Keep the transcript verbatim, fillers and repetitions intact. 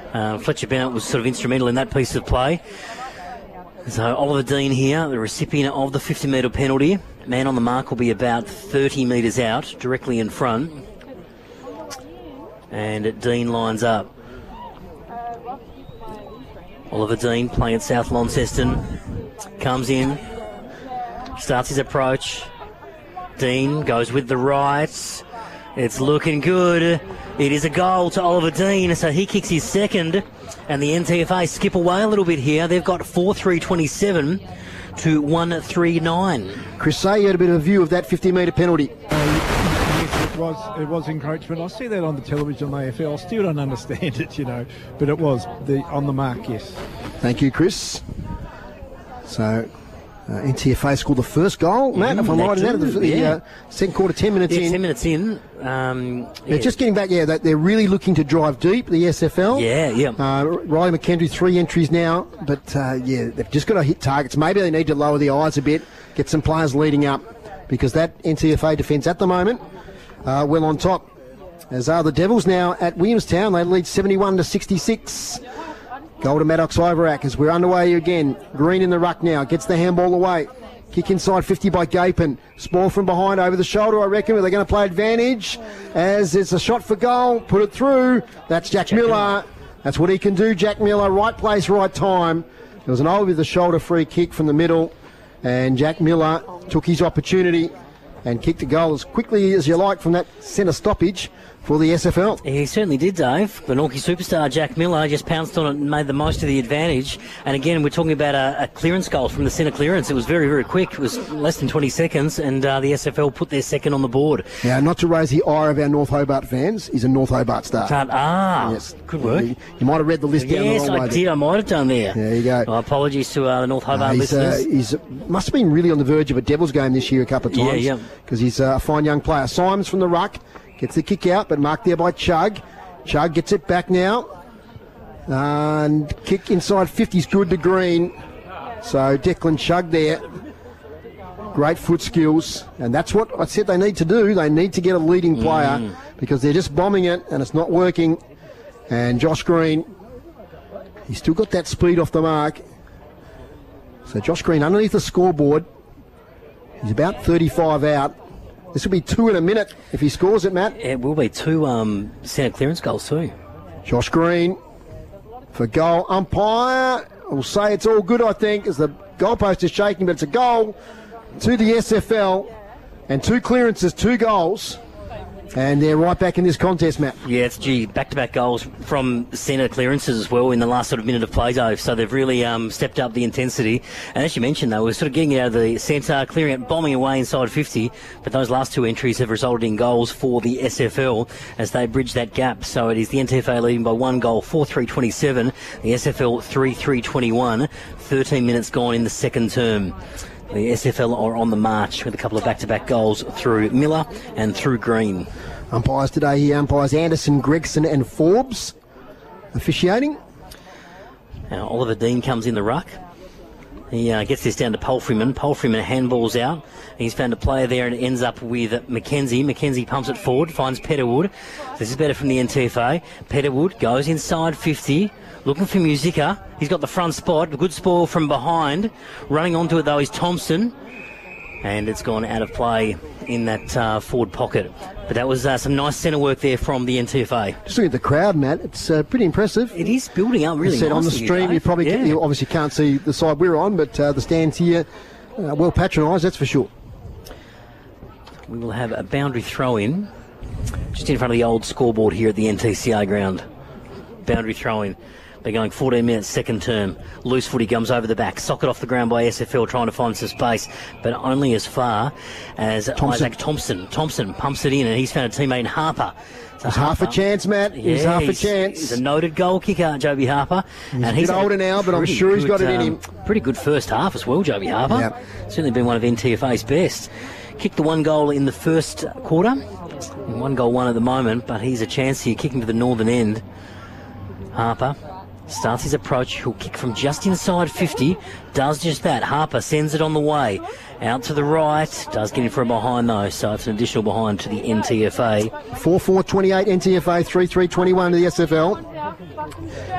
Uh, Fletcher Bennett was sort of instrumental in that piece of play. So Oliver Dean here, the recipient of the fifty metre penalty. Man on the mark will be about thirty metres out, directly in front. And Dean lines up. Oliver Dean playing at South Launceston. Comes in. Starts his approach. Dean goes with the right. It's looking good. It is a goal to Oliver Dean, so he kicks his second. And the N T F A skip away a little bit here. They've got four three twenty-seven to one three nine. Chris Say, you had a bit of a view of that fifty metre penalty. Uh, yes, it was, it was encroachment. I see that on the television on the A F L. I still don't understand it, you know, but it was the on the mark, yes. Thank you, Chris. So, uh, N T F A scored the first goal, Matt, Mm, if I'm they right in that, do, the, the yeah. uh, second quarter, ten minutes Yeah, in. ten minutes in. Um, They're yeah. just getting back, yeah, they're really looking to drive deep, the S F L. Yeah, yeah. Uh, Riley McKendry, three entries now, but uh, yeah, they've just got to hit targets. Maybe they need to lower the eyes a bit, get some players leading up, because that N T F A defence at the moment, uh, well on top. As are the Devils now at Williamstown, they lead seventy-one to sixty-six. Goal to Maddox Iverack as we're underway again. Green in the ruck now, gets the handball away. Kick inside fifty by Gapin. Spoil from behind over the shoulder, I reckon. Are they going to play advantage? As it's a shot for goal. Put it through. That's Jack, Jack Miller. Miller. That's what he can do, Jack Miller. Right place, right time. There was an over the shoulder free kick from the middle. And Jack Miller took his opportunity and kicked a goal as quickly as you like from that centre stoppage for the S F L. He certainly did, Dave. Glenorchy superstar Jack Miller just pounced on it and made the most of the advantage. And again, we're talking about a, a clearance goal from the centre clearance. It was very, very quick. It was less than twenty seconds, and uh, the S F L put their second on the board. Now, not to raise the ire of our North Hobart fans, he's a North Hobart star. Ah, yes. Good work. You, you might have read the list down yes, the wrong way. Yes, I did. I might have done there. There you go. Well, apologies to uh, the North Hobart uh, he's, listeners. Uh, he's uh, must have been really on the verge of a Devils game this year a couple of times. Yeah, yeah. Because he's uh, a fine young player. Simons from the ruck. Gets the kick out, but marked there by Chug. Chug gets it back now. And kick inside fifty's good to Green. So Declan Chug there. Great foot skills. And that's what I said they need to do. They need to get a leading player mm. because they're just bombing it and it's not working. And Josh Green, he's still got that speed off the mark. So Josh Green underneath the scoreboard. He's about thirty-five out. This will be two in a minute if he scores it, Matt. It will be two um, centre clearance goals too. Josh Green for goal. Umpire will say it's all good, I think, as the goalpost is shaking, but it's a goal to the S F L. And two clearances, two goals. And they're right back in this contest, Matt. Yeah, it's gee, back-to-back goals from centre clearances as well in the last sort of minute of play, Dave. So they've really um, stepped up the intensity. And as you mentioned, they were sort of getting it out of the centre, clearing it, bombing away inside fifty. But those last two entries have resulted in goals for the S F L as they bridge that gap. So it is the N T F A leading by one goal, four three twenty-seven. The S F L three three twenty-one. thirteen minutes gone in the second term. The S F L are on the march with a couple of back-to-back goals through Miller and through Green. Umpires today, he umpires Anderson, Gregson and Forbes officiating. Now Oliver Dean comes in the ruck. He uh, gets this down to Palfreyman. Palfreyman handballs out. He's found a player there and it ends up with McKenzie. McKenzie pumps it forward, finds Petterwood. This is better from the N T F A. Petterwood goes inside fifty. Looking for Musica. He's got the front spot. A good spoil from behind. Running onto it, though, is Thompson. And it's gone out of play in that uh, forward pocket. But that was uh, some nice centre work there from the N T F A. Just look at the crowd, Matt. It's uh, pretty impressive. It is building up really said nicely. On the stream, you, you probably yeah. you obviously can't see the side we're on, but uh, the stands here, uh, well patronised, that's for sure. We will have a boundary throw-in just in front of the old scoreboard here at the N T C A ground. Boundary throw-in. They're going fourteen minutes, second term. Loose footy comes over the back. Socket off the ground by S F L trying to find some space, but only as far as Thompson. Isaac Thompson. Thompson pumps it in, and he's found a teammate in Harper. So There's Harper, half a chance, Matt. Yeah, he's half he's, a chance. He's a noted goal kicker, Joby Harper. He's and a he's bit older now, but I'm sure he's good, got it in um, him. Pretty good first half as well, Joby Harper. Yep. Certainly been one of N T F A's best. Kicked the one goal in the first quarter. One goal one at the moment, but he's a chance here, kicking to the northern end. Harper starts his approach. He'll kick from just inside fifty. Does just that. Harper sends it on the way. Out to the right. Does get in from behind, though, so it's an additional behind to the N T F A. four four twenty-eight N T F A, three three twenty-one to the S F L.